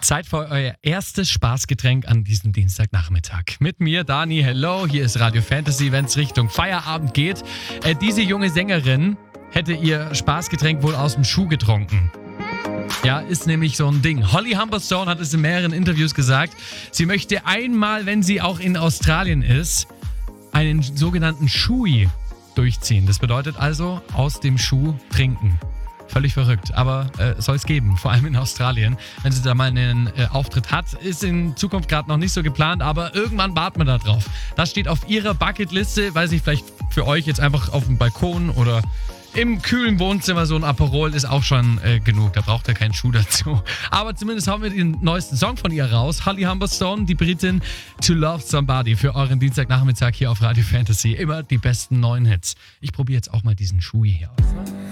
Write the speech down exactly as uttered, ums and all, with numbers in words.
Zeit für euer erstes Spaßgetränk an diesem Dienstagnachmittag. Mit mir, Dani, hello, hier ist Radio Fantasy, wenn es Richtung Feierabend geht. Äh, diese junge Sängerin hätte ihr Spaßgetränk wohl aus dem Schuh getrunken. Ja, ist nämlich so ein Ding. Holly Humberstone hat es in mehreren Interviews gesagt, sie möchte einmal, wenn sie auch in Australien ist, einen sogenannten Shui durchziehen. Das bedeutet also aus dem Schuh trinken. Völlig verrückt, aber äh, soll es geben, vor allem in Australien. Wenn sie da mal einen äh, Auftritt hat, ist in Zukunft gerade noch nicht so geplant, aber irgendwann warten wir da drauf. Das steht auf ihrer Bucketliste, weiß ich, vielleicht für euch jetzt einfach auf dem Balkon oder im kühlen Wohnzimmer so ein Aperol ist auch schon äh, genug, da braucht ihr keinen Schuh dazu. Aber zumindest haben wir den neuesten Song von ihr raus. Holly Humberstone, die Britin, To Love Somebody für euren Dienstagnachmittag hier auf Radio Fantasy. Immer die besten neuen Hits. Ich probiere jetzt auch mal diesen Schuh hier aus.